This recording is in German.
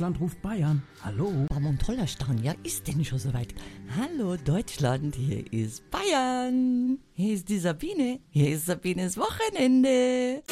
Deutschland ruft Bayern. Hallo? Bamont Hollerstein, ja, ist denn schon soweit? Hallo Deutschland, hier ist Bayern. Hier ist die Sabine. Hier ist Sabines Wochenende.